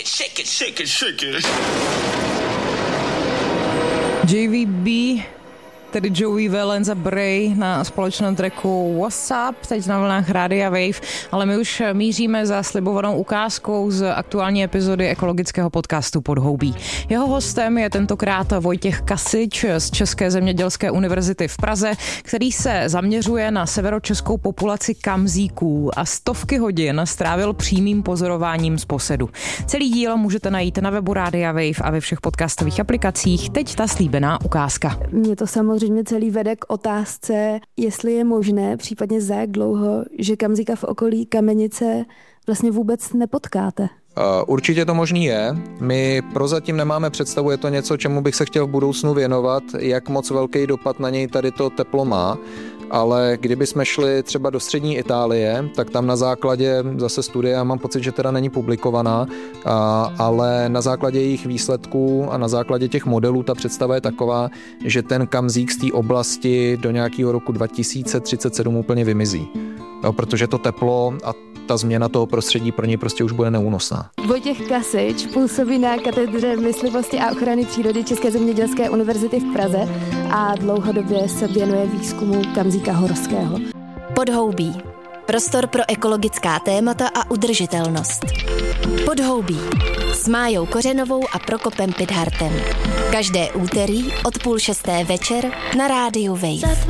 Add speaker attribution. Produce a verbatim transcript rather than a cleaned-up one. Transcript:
Speaker 1: it, shake it, shake it, shake it.
Speaker 2: J V B, tedy Joey Valenza Bray na společném tracku What's Up, teď na vlnách Rádia Wave, ale my už míříme za slibovanou ukázkou z aktuální epizody ekologického podcastu Podhoubí. Jeho hostem je tentokrát Vojtěch Kasič z České zemědělské univerzity v Praze, který se zaměřuje na severočeskou populaci kamzíků a stovky hodin strávil přímým pozorováním z posedu. Celý díl můžete najít na webu Rádia Wave a ve všech podcastových aplikacích. Teď ta slíbená ukázka.
Speaker 3: Mě to samozřejmě Samozřejmě celý vede k otázce, jestli je možné, případně za jak dlouho, že kamzíka v okolí Kamenice vlastně vůbec nepotkáte.
Speaker 4: Určitě to možný je. My prozatím nemáme představu, je to něco, čemu bych se chtěl v budoucnu věnovat, jak moc velký dopad na něj tady to teplo má. Ale kdyby jsme šli třeba do střední Itálie, tak tam na základě zase studie, já mám pocit, že teda není publikovaná, a, ale na základě jejich výsledků a na základě těch modelů ta představa je taková, že ten kamzík z té oblasti do nějakého roku dva tisíce třicet sedm úplně vymizí. Jo, protože to teplo a ta změna toho prostředí pro něj prostě už bude neúnosná.
Speaker 3: Vojtěch Kasič působí na katedře myslivosti a ochrany přírody České zemědělské univerzity v Praze a dlouhodobě se věnuje výzkumu kamzíka horského.
Speaker 5: Podhoubí. Prostor pro ekologická témata a udržitelnost. Podhoubí. S Májou Kořenovou a Prokopem Pidhartem. Každé úterý od půl šesté večer na Rádiu Wave.